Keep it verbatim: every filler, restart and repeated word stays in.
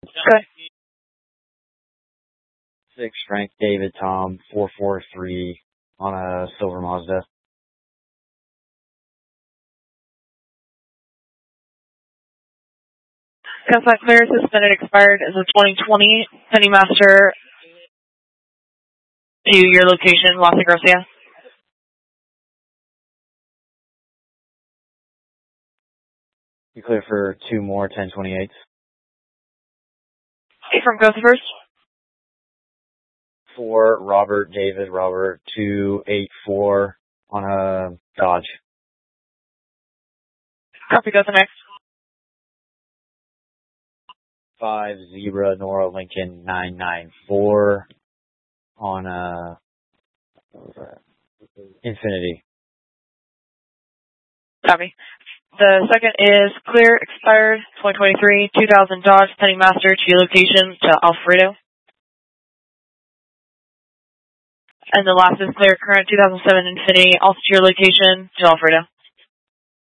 Okay. Six strength David Tom four four three on a silver Mazda. Cancel clear, suspended, expired as of twenty twenty. Penny Master to your location, Las Gracias. You clear for two more ten twenty-eights. Okay, from Coast first. For Robert David Robert two eight four on a Dodge. Copy, go to the next. Five Zebra Nora Lincoln nine nine four on a what was that? Infinity. Copy. The second is clear, expired, twenty twenty-three, two thousand Dodge, Penny Master to your location, to Alfredo. And the last is clear, current two thousand seven Infinity, also to your location, to Alfredo.